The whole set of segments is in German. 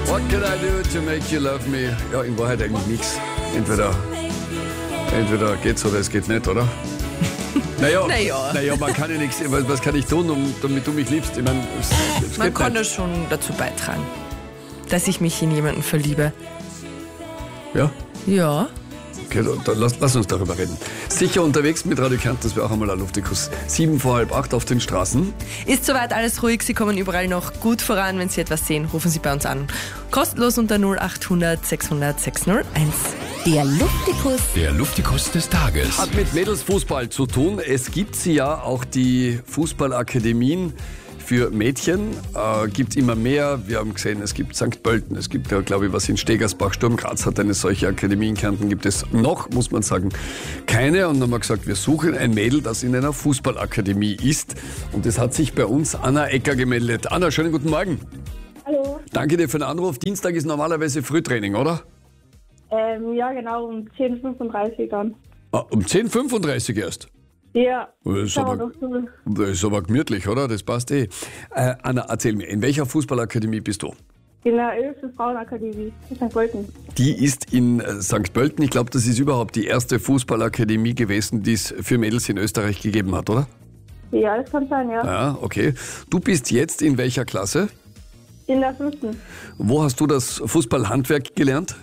What can I do to make you love me? Ja, in Wahrheit eigentlich nichts. Entweder geht's oder es geht nicht, oder? Naja, man kann ja nichts. Was kann ich tun, damit du mich liebst? Ich meine, man kann ja schon dazu beitragen, dass ich mich in jemanden verliebe. Ja? Ja. Okay, dann lass uns darüber reden. Sicher unterwegs mit Radio Kärnten, das wäre auch einmal ein Luftikus. 7 vor halb 8 auf den Straßen. Ist soweit alles ruhig, Sie kommen überall noch gut voran. Wenn Sie etwas sehen, rufen Sie bei uns an. Kostenlos unter 0800 600 601. Der Luftikus. Der Luftikus des Tages. Hat mit Mädelsfußball zu tun. Es gibt sie ja, auch die Fußballakademien für Mädchen. Gibt immer mehr. Wir haben gesehen, es gibt St. Pölten, es gibt ja, glaube ich, was in Stegersbach. Sturm Graz hat eine solche Akademie. In Kärnten gibt es noch, muss man sagen, keine. Und dann haben wir gesagt, wir suchen ein Mädel, das in einer Fußballakademie ist. Und es hat sich bei uns Anna Ecker gemeldet. Anna, schönen guten Morgen. Hallo. Danke dir für den Anruf. Dienstag ist normalerweise Frühtraining, oder? Ja, genau, um 10:35 Uhr dann. Um 10:35 Uhr erst? Ja, Das ist aber gemütlich, oder? Das passt eh. Anna, erzähl mir, in welcher Fußballakademie bist du? in der 11. Frauenakademie in St. Pölten. Die ist in St. Pölten. Ich glaube, das ist überhaupt die erste Fußballakademie gewesen, die es für Mädels in Österreich gegeben hat, oder? Ja, das kann sein, ja. Ja, okay. Du bist jetzt in welcher Klasse? In der 5. Wo hast du das Fußballhandwerk gelernt?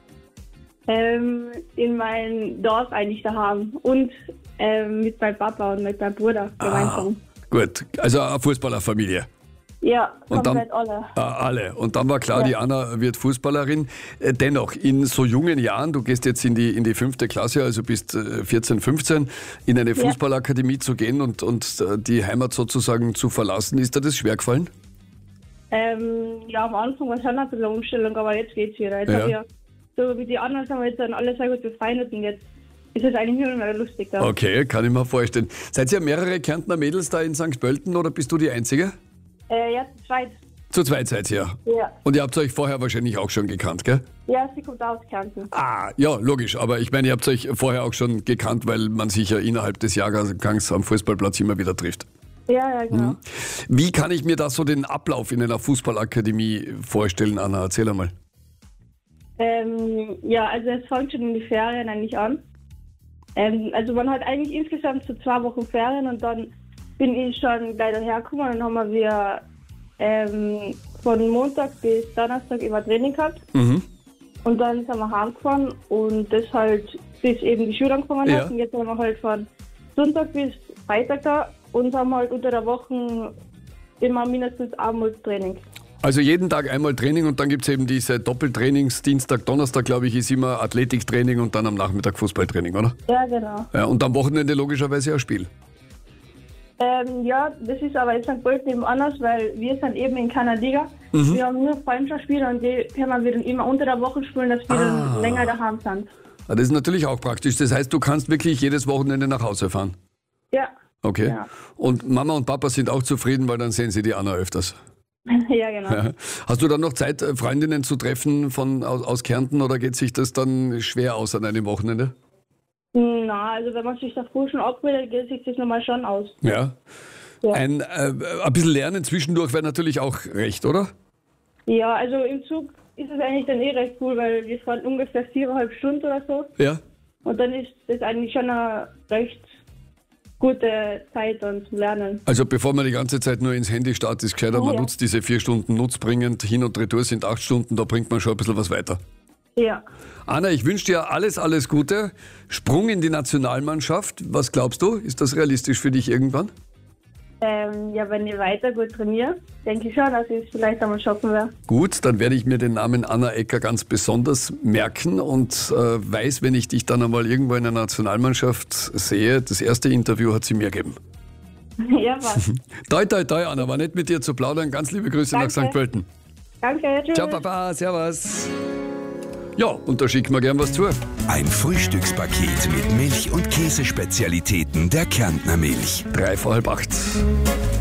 In meinem Dorf eigentlich daheim und mit meinem Papa und mit meinem Bruder gemeinsam. Gut, also eine Fußballerfamilie. Ja, Und komplett dann, alle. alle. Und dann war klar, die Anna wird Fußballerin. Dennoch, in so jungen Jahren, du gehst jetzt in die 5. Klasse, also bist 14, 15, in eine Fußballakademie zu gehen und die Heimat sozusagen zu verlassen, ist dir das schwer gefallen? Ja, am Anfang war es schon ein bisschen eine Umstellung, aber jetzt geht's wieder. Jetzt hab ich so wie die anderen sind wir jetzt dann alle sehr gut befreundet und jetzt ist es eigentlich nur mehr lustig da. Okay, kann ich mir vorstellen. Seid ihr mehrere Kärntner Mädels da in St. Pölten oder bist du die Einzige? Ja, zu zweit. Zu zweit seid ihr? Ja. Und ihr habt euch vorher wahrscheinlich auch schon gekannt, gell? Ja, sie kommt aus Kärnten. Ah, ja, logisch. Aber ich meine, ihr habt euch vorher auch schon gekannt, weil man sich ja innerhalb des Jahrgangs am Fußballplatz immer wieder trifft. Ja, genau. Wie kann ich mir da so den Ablauf in einer Fußballakademie vorstellen, Anna? Erzähl einmal. Ja, also es fängt schon in die Ferien eigentlich an. Also man hat eigentlich insgesamt so 2 Wochen Ferien und dann bin ich schon gleich dahergekommen und dann haben wir von Montag bis Donnerstag immer Training gehabt. Mhm. Und dann sind wir heimgefahren und das halt bis eben die Schule angefangen hat. Ja. Und jetzt sind wir halt von Sonntag bis Freitag da und haben halt unter der Woche immer mindestens einmal Training. Also jeden Tag einmal Training und dann gibt es eben diese Doppeltrainings. Dienstag, Donnerstag, glaube ich, ist immer Athletiktraining und dann am Nachmittag Fußballtraining, oder? Ja, genau. Ja, und am Wochenende logischerweise ein Spiel. Ja, das ist aber in St. Pölten eben anders, weil wir sind eben in keiner Liga. Wir haben nur Freundschaftsspiele und die können wir dann immer unter der Woche spielen, dass wir dann länger daheim sind. Ja, das ist natürlich auch praktisch. Das heißt, du kannst wirklich jedes Wochenende nach Hause fahren. Ja. Okay. Ja. Und Mama und Papa sind auch zufrieden, weil dann sehen sie die Anna öfters. Ja, genau. Ja. Hast du dann noch Zeit, Freundinnen zu treffen aus Kärnten oder geht sich das dann schwer aus an einem Wochenende? Na, also wenn man sich da früh schon abbildet, geht sich das nochmal schon aus. Ja. Ja. Ein bisschen Lernen zwischendurch wäre natürlich auch recht, oder? Ja, also im Zug ist es eigentlich dann recht cool, weil wir fahren ungefähr 4,5 Stunden oder so. Ja. Und dann ist das eigentlich schon eine recht gute Zeit dann zum Lernen. Also bevor man die ganze Zeit nur ins Handy startet, ist gescheiter, man Ja. nutzt diese 4 Stunden nutzbringend. Hin und Retour sind 8 Stunden, da bringt man schon ein bisschen was weiter. Ja. Anna, ich wünsche dir alles Gute. Sprung in die Nationalmannschaft. Was glaubst du? Ist das realistisch für dich irgendwann? Ja, wenn ich weiter gut trainiere, denke ich schon, dass ich es vielleicht einmal schaffen werde. Gut, dann werde ich mir den Namen Anna Ecker ganz besonders merken und weiß, wenn ich dich dann einmal irgendwo in der Nationalmannschaft sehe, das erste Interview hat sie mir gegeben. Ja, was? Toi, toi, toi, Anna, war nett mit dir zu plaudern. Ganz liebe Grüße nach Danke. St. Pölten. Danke, tschüss. Ciao, Papa, servus. Ja, und da schicken wir gern was zu. Ein Frühstückspaket mit Milch- und Käsespezialitäten der Kärntner Milch. 7:03.